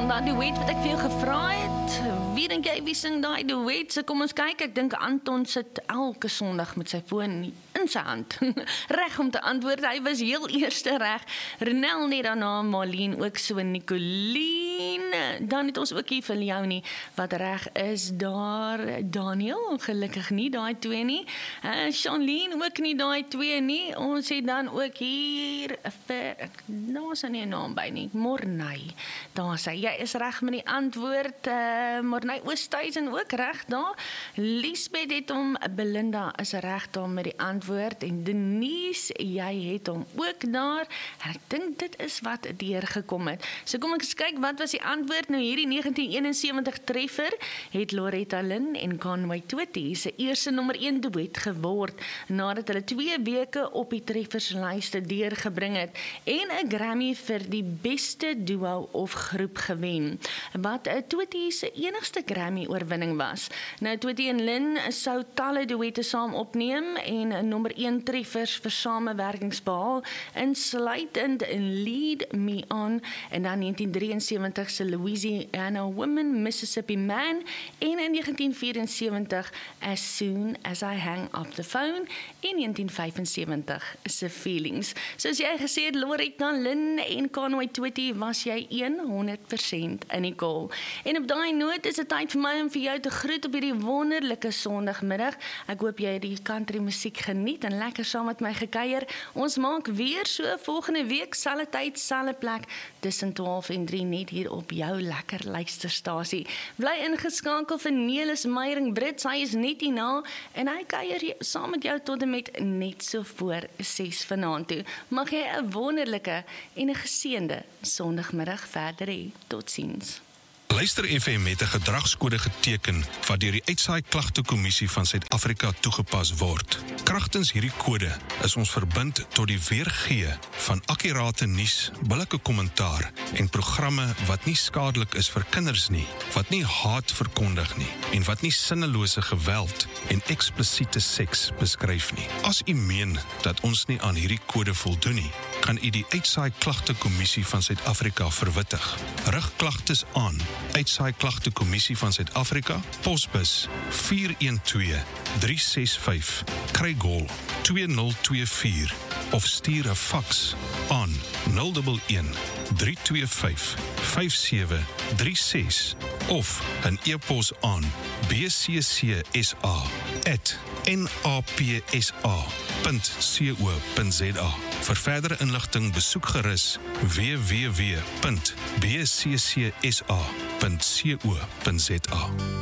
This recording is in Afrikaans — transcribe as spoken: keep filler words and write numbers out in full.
daai duet wat ek vir jou gevra het. Wie dink jy wie sing daai duet? So kom ons kyk, ek dink Anton sit elke Sondag met sy foon in sy hand. Reg om te antwoord, hy was heel eerste reg. Renel net daarna, Marlene ook so, Nicoline. Dan het ons ook hier vir Leonie, wat reg is daar. Daniel, gelukkig nie daai twee nie. Uh, Charlene ook nie daai twee nie. Ons het dan ook hier, vir, daar is nie 'n naam by nie, Morney. Daar sê, jy is reg met die antwoord. Uh, Morney Oosthuizen ook reg daar. Liesbeth het hom, Belinda is reg daar met die antwoord. En Denise, jy het hom ook daar. En ek dink dit is wat deurgekom het. So kom ek eens kyk, wat was die antwoord? Nou hierdie negentien eenensewentig treffer het Loretta Lynn en Conway Twitty se eerste nommer een duet geword, nadat hulle twee weke op die trefferslyste deurgebring het en 'n Grammy vir die beste duo of groep gewen, wat Twitty se enigste Grammy oorwinning was. Nou Twitty en Lynn sou talle duette saam opneem en nommer een treffers vir samewerkings behaal, insluitend in Lead Me On en dan negentien drieënsewentig se Louisiana Woman, Mississippi Man en in negentien vierensewentig As Soon As I Hang Up the Phone en negentien vyfensewentig se Feelings. Soos jy gesê het, Loretta Lynn en Conway Twitty, was jy honderd persent in die call. En op daai noot is dit tyd vir my om vir jou te groet op hierdie wonderlike Sondagmiddag. Ek hoop jy die country musiek geniet en lekker saam met my gekuier. Ons maak weer so volgende week, selfde tyd, selfde plek, tussen twaalf en drie, net hier op jou lekker luisterstasie. Bly ingeskakel vir Nelis Meyering Brits, hy is net hierna en hy kuier saam met jou tot en met net so voor ses vanaand toe. Mag jy 'n wonderlike en 'n geseënde Sondagmiddag verder hê. Totsiens. Luister F M met 'n gedragskode geteken wat deur die Uitsaai Klagtekommissie van Suid-Afrika toegepas word. Kragtens hierdie kode is ons verbind tot die weergee van akkurate nuus, billike kommentaar en programme wat nie skadelik is vir kinders nie, wat nie haat verkondig nie en wat nie sinnelose geweld en eksplisiete seks beskryf nie. As u meen dat ons nie aan hierdie kode voldoen nie, kan u die Uitsaai Klagtekommissie van Suid-Afrika verwittig. Rig klagtes aan Uitsaai Klagtekommissie van Suid-Afrika, posbus vier een twee drie ses vyf, Craig Hall twee nul twee vier of stuur 'n fax aan nul een een drie twee vyf vyf sewe drie ses of 'n e-pos aan b c c s a at n a p s a punt co punt z a. Vir verdere inligting besoek gerus w w w punt b c c s a punt co punt z a.